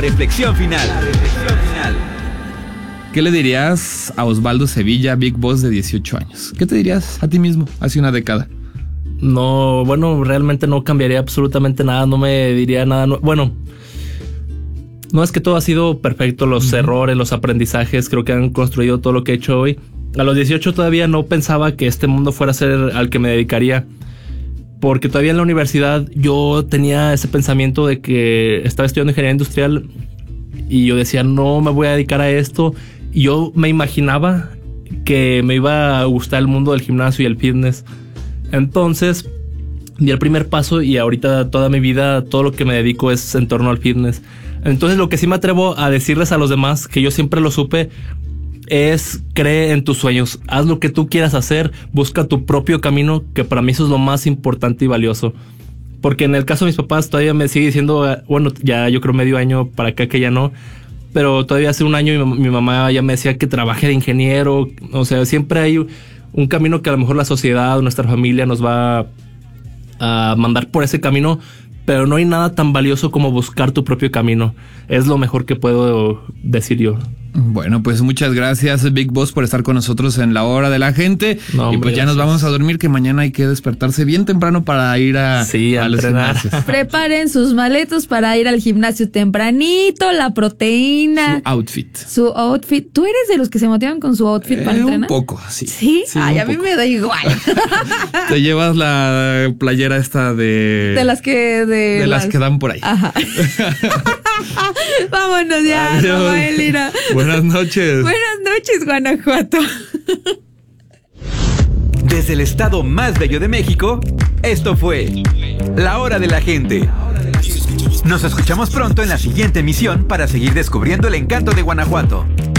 reflexión final. ¿Qué le dirías a Osvaldo Sevilla, Big Boss de 18 años? ¿Qué te dirías a ti mismo hace una década? No, bueno, realmente no cambiaría absolutamente nada, no me diría nada. Bueno, no es que todo ha sido perfecto, los errores, los aprendizajes, creo que han construido todo lo que he hecho hoy. A los 18 todavía no pensaba que este mundo fuera a ser al que me dedicaría, porque todavía en la universidad yo tenía ese pensamiento de que estaba estudiando ingeniería industrial y yo decía, no me voy a dedicar a esto. Y yo me imaginaba que me iba a gustar el mundo del gimnasio y el fitness. Entonces di el primer paso y ahorita toda mi vida, todo lo que me dedico es en torno al fitness. Entonces lo que sí me atrevo a decirles a los demás, que yo siempre lo supe, es cree en tus sueños, haz lo que tú quieras hacer, busca tu propio camino, que para mí eso es lo más importante y valioso. Porque en el caso de mis papás todavía me sigue diciendo, bueno, ya yo creo medio año para acá que ya no, pero todavía hace un año mi mamá ya me decía que trabaje de ingeniero. O sea, siempre hay un camino que a lo mejor la sociedad o nuestra familia nos va a mandar por ese camino, pero no hay nada tan valioso como buscar tu propio camino. Es lo mejor que puedo decir yo. Bueno, pues muchas gracias, Big Boss, por estar con nosotros en La Hora de la Gente. No, hombre, y pues ya nos vamos a dormir, que mañana hay que despertarse bien temprano para ir a entrenar. Preparen sus maletos para ir al gimnasio tempranito, la proteína. Su outfit. ¿Tú eres de los que se motivan con su outfit para entrenar? Un poco, sí. ¿Sí? Ay, a mí me da igual. Te llevas la playera esta de las que dan por ahí. Ajá. Vámonos ya, Rafael Lira. Buenas noches. Buenas noches, Guanajuato. Desde el estado más bello de México, esto fue La Hora de la Gente. Nos escuchamos pronto en la siguiente emisión para seguir descubriendo el encanto de Guanajuato.